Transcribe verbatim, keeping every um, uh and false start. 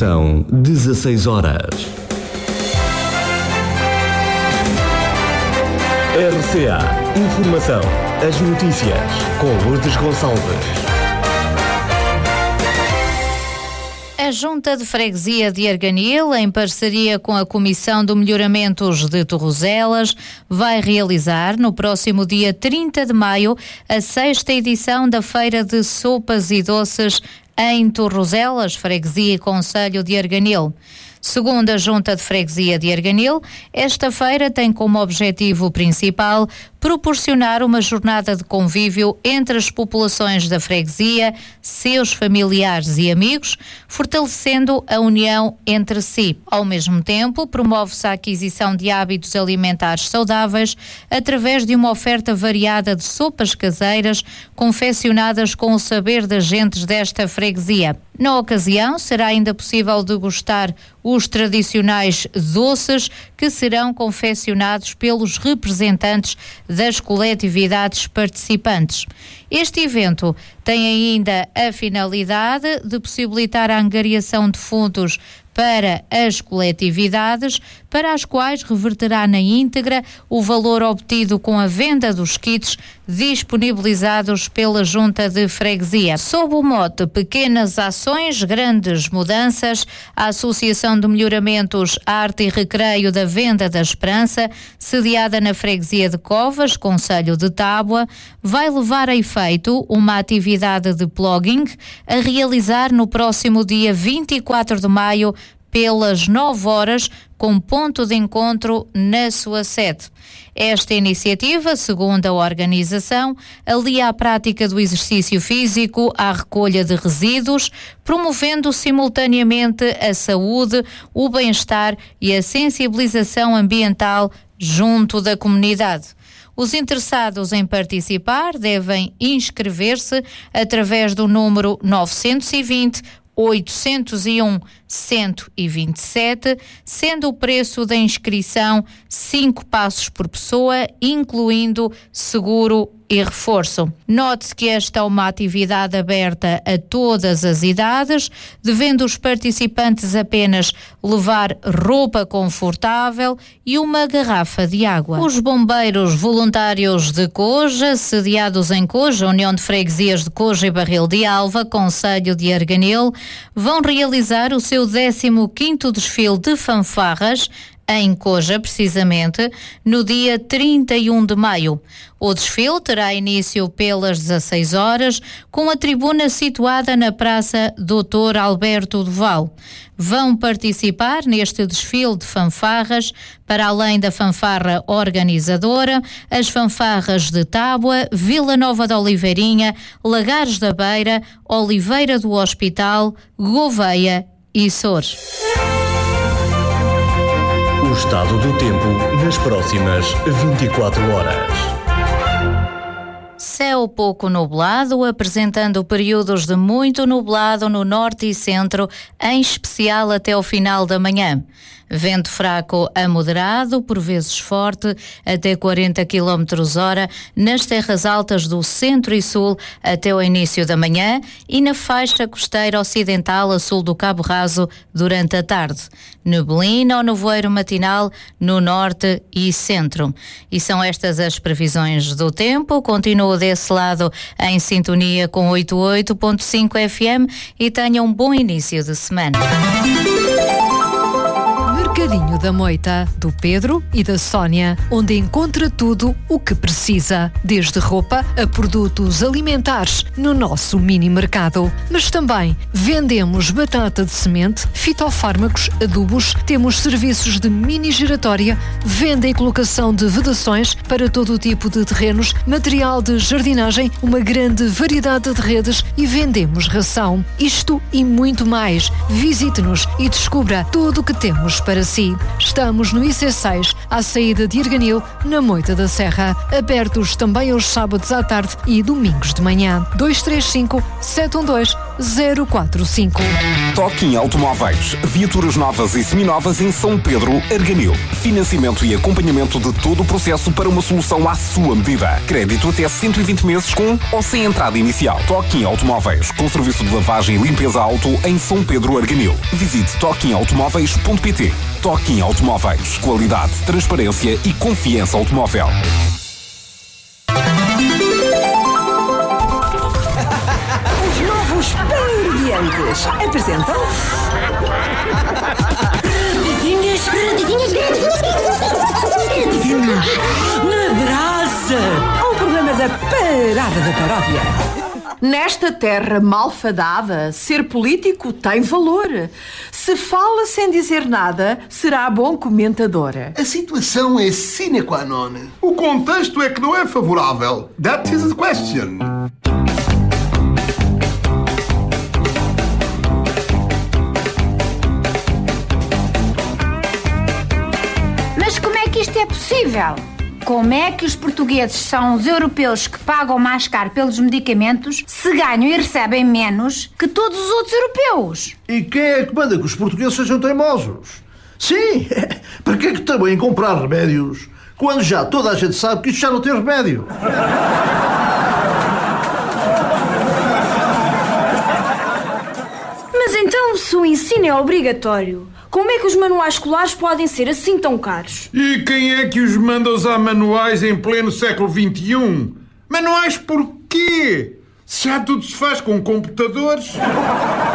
São dezasseis horas. R C A Informação. As notícias com Lourdes Gonçalves. A Junta de Freguesia de Arganil, em parceria com a Comissão de Melhoramentos de Torrozelas, vai realizar no próximo dia trinta de maio a sexta edição da Feira de Sopas e Doces em Torrozelas, Freguesia e Concelho de Arganil. Segundo a Junta de Freguesia de Arganil, esta feira tem como objetivo principal proporcionar uma jornada de convívio entre as populações da freguesia, seus familiares e amigos, fortalecendo a união entre si. Ao mesmo tempo, promove-se a aquisição de hábitos alimentares saudáveis através de uma oferta variada de sopas caseiras confeccionadas com o saber das gentes desta freguesia. Na ocasião, será ainda possível degustar os tradicionais doces que serão confeccionados pelos representantes das coletividades participantes. Este evento tem ainda a finalidade de possibilitar a angariação de fundos para as coletividades, para as quais reverterá na íntegra o valor obtido com a venda dos kits disponibilizados pela Junta de Freguesia. Sob o mote Pequenas Ações, Grandes Mudanças, a Associação de Melhoramentos Arte e Recreio da Venda da Esperança, sediada na Freguesia de Covas, Concelho de Tábua, vai levar a efeito uma atividade de plugging a realizar no próximo dia vinte e quatro de maio, pelas nove horas, com ponto de encontro na sua sede. Esta iniciativa, segundo a organização, alia a prática do exercício físico à recolha de resíduos, promovendo simultaneamente a saúde, o bem-estar e a sensibilização ambiental junto da comunidade. Os interessados em participar devem inscrever-se através do número novecentos e vinte, oitocentos e um, cento e vinte e sete, sendo o preço da inscrição cinco passos por pessoa, incluindo seguro e reforço. Note-se que esta é uma atividade aberta a todas as idades, devendo os participantes apenas levar roupa confortável e uma garrafa de água. Os bombeiros voluntários de Coja, sediados em Coja, União de Freguesias de Coja e Barril de Alva, Concelho de Arganil, vão realizar o seu décimo quinto desfile de fanfarras em Coja, precisamente, no dia trinta e um de maio. O desfile terá início pelas dezasseis horas, com a tribuna situada na Praça doutor Alberto Duval. Vão participar neste desfile de fanfarras, para além da fanfarra organizadora, as fanfarras de Tábua, Vila Nova da Oliveirinha, Lagares da Beira, Oliveira do Hospital, Gouveia e Sores. O estado do tempo nas próximas vinte e quatro horas. Céu pouco nublado, apresentando períodos de muito nublado no norte e centro, em especial até ao final da manhã. Vento fraco a moderado, por vezes forte, até quarenta quilómetros hora, nas terras altas do centro e sul até o início da manhã e na faixa costeira ocidental a sul do Cabo Raso durante a tarde. Neblina ou nevoeiro matinal no norte e centro. E são estas as previsões do tempo. Continuo desse lado em sintonia com oitenta e oito ponto cinco F M e tenha um bom início de semana. Mercadinho da Moita, do Pedro e da Sónia, onde encontra tudo o que precisa, desde roupa a produtos alimentares, no nosso mini mercado. Mas também vendemos batata de semente, fitofármacos, adubos, temos serviços de mini giratória, venda e colocação de vedações para todo o tipo de terrenos, material de jardinagem, uma grande variedade de redes e vendemos ração. Isto e muito mais. Visite-nos e descubra tudo o que temos para si. Estamos no I C seis, à saída de Arganil, na Moita da Serra. Abertos também aos sábados à tarde e domingos de manhã. dois três cinco, sete um dois, zero quatro cinco. Toquim Automóveis. Viaturas novas e seminovas em São Pedro, Arganil. Financiamento e acompanhamento de todo o processo para uma solução à sua medida. Crédito até cento e vinte meses com ou sem entrada inicial. Toquim Automóveis. Com serviço de lavagem e limpeza auto em São Pedro, Arganil. Visite toquim automóveis ponto pt. Toquim Automóveis. Qualidade, transparência e confiança automóvel. Os novos Paradinhos apresentam Paradinhas, Paradinhas, Paradinhas na brasa. O programa da Parada da Paródia. Nesta terra malfadada, ser político tem valor. Se fala sem dizer nada, será bom comentador. A situação é sine qua non. O contexto é que não é favorável. That is the question. Mas como é que isto é possível? Como é que os portugueses são os europeus que pagam mais caro pelos medicamentos se ganham e recebem menos que todos os outros europeus? E quem é que manda que os portugueses sejam teimosos? Sim, para que é que também comprar remédios quando já toda a gente sabe que isto já não tem remédio? Mas então, se o ensino é obrigatório, como é que os manuais escolares podem ser assim tão caros? E quem é que os manda usar manuais em pleno século vinte e um? Manuais porquê? Se já tudo se faz com computadores.